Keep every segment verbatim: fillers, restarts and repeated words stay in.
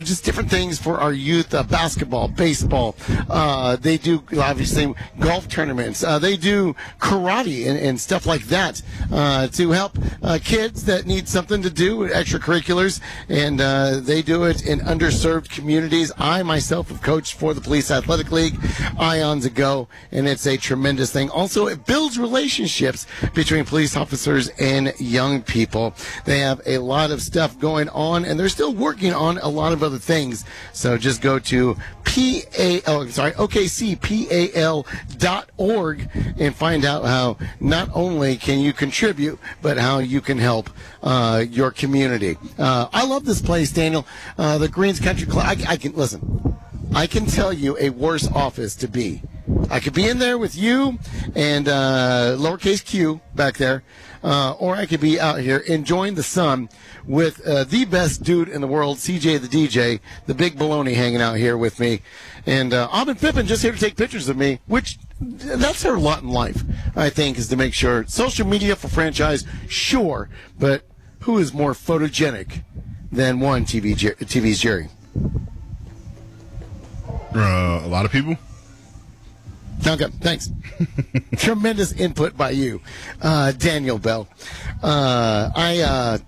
just different things for our youth, uh, basketball, baseball. Uh, they do, obviously, golf tournaments. Uh, they do karate and, and stuff like that uh, to help uh, kids that need something to do, extracurriculars, and uh, they do it in underserved communities. I, myself, have coached for the Police Athletic League, Ions Ago, and it's a tremendous thing. Also, it builds relationships between police officers and young people. They have a lot of stuff going on, and they're still working on a lot of other things. So just go to P A L, I'm sorry, O K C P A L dot org and find out how not only can you contribute, but how you can help uh, your community. Uh, I love this place, Daniel. Uh, the Greens Country Club. I, I can listen. I can tell you a worse office to be. I could be in there with you and uh, lowercase q back there, uh, or I could be out here enjoying the sun with uh, the best dude in the world, C J the D J, the big baloney hanging out here with me. And uh, Aubin Pippin just here to take pictures of me, which that's her lot in life, I think, is to make sure. Social media for franchise, sure, but who is more photogenic than one T V Jer- T V's Jerry? Uh, a lot of people. Okay, thanks. Tremendous input by you, uh, Daniel Bell. Uh, I uh,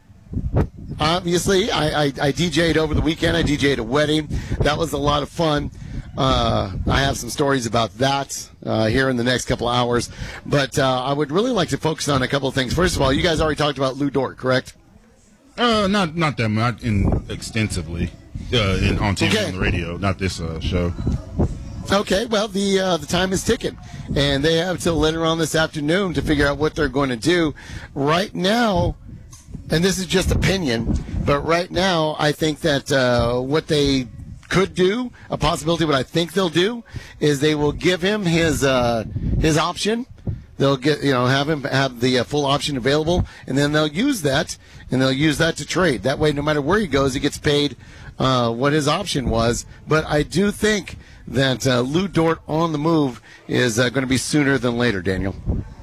obviously I, I, I D J'd over the weekend. I D J'd a wedding. That was a lot of fun. Uh, I have some stories about that uh, here in the next couple of hours. But uh, I would really like to focus on a couple of things. First of all, you guys already talked about Lou Dort, correct? Uh, not not that much, in extensively. Uh, in, on T V, okay. On the radio, not this uh, show. Okay, well, the uh, the time is ticking, and they have till later on this afternoon to figure out what they're going to do. Right now, and this is just opinion, but right now I think that uh, what they could do, a possibility, what I think they'll do, is they will give him his uh, his option. They'll get, you know, have him have the uh, full option available, and then they'll use that, and they'll use that to trade. That way, no matter where he goes, he gets paid uh, what his option was. But I do think that uh, Lou Dort on the move is uh, going to be sooner than later, Daniel.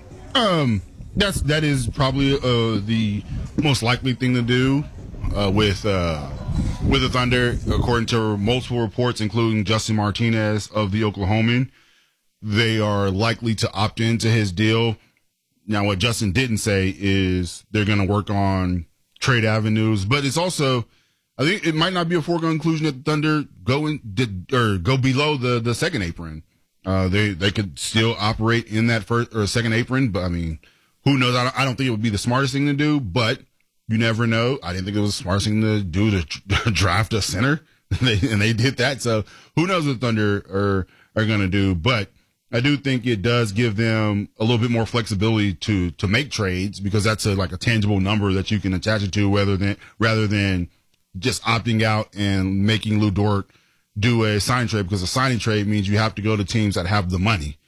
Um, that's that is probably uh, the most likely thing to do uh, with uh, with the Thunder, according to multiple reports, including Justin Martinez of the Oklahoman. They are likely to opt into his deal. Now, what Justin didn't say is they're going to work on trade avenues, but it's also, I think it might not be a foregone conclusion that the Thunder go in, did, or go below the, the second apron. Uh, they, they could still operate in that first or second apron, but I mean, who knows? I don't, I don't think it would be the smartest thing to do, but you never know. I didn't think it was the smartest thing to do to draft a center, they, and they did that. So who knows what the Thunder are, are going to do, but I do think it does give them a little bit more flexibility to, to make trades, because that's a, like a tangible number that you can attach it to, rather than, rather than just opting out and making Lou Dort do a sign trade, because a signing trade means you have to go to teams that have the money.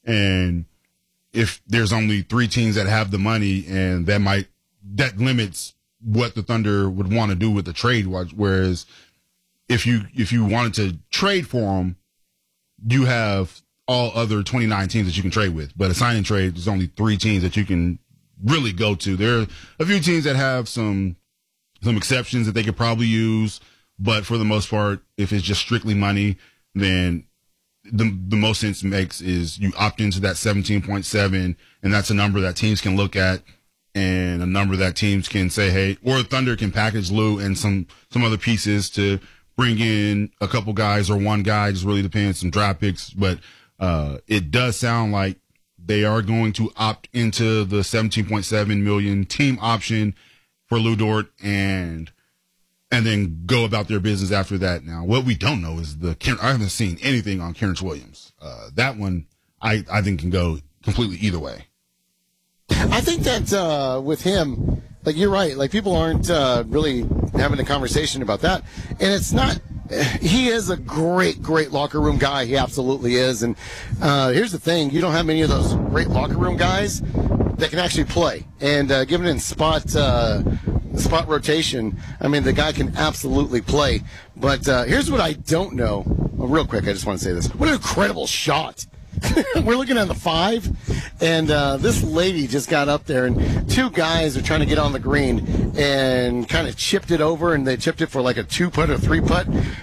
And if there's only three teams that have the money, and that might, that limits what the Thunder would want to do with the trade. Whereas if you, if you wanted to trade for them, you have all other twenty-nine teams that you can trade with. But a signing trade, there's only three teams that you can really go to. There are a few teams that have some some exceptions that they could probably use, but for the most part, if it's just strictly money, then the the most sense it makes is you opt into that seventeen point seven, and that's a number that teams can look at, and a number that teams can say, hey, or Thunder can package Lou and some some other pieces to bring in a couple guys or one guy, just really depends, some draft picks, but Uh, it does sound like they are going to opt into the seventeen point seven million team option for Lou Dort, and and then go about their business after that. Now, what we don't know is the I haven't seen anything on Kenrich Williams. Uh, that one I I think can go completely either way. I think that uh, with him, like you're right, like people aren't uh, really having a conversation about that, and it's not. He is a great, great locker room guy. He absolutely is. And uh, here's the thing: you don't have many of those great locker room guys that can actually play. And uh, given in spot uh, spot rotation, I mean, the guy can absolutely play. But uh, here's what I don't know. Well, real quick, I just want to say this: what an incredible shot! We're looking at the five, and uh, this lady just got up there, and two guys are trying to get on the green and kind of chipped it over, and they chipped it for like a two putt or three putt.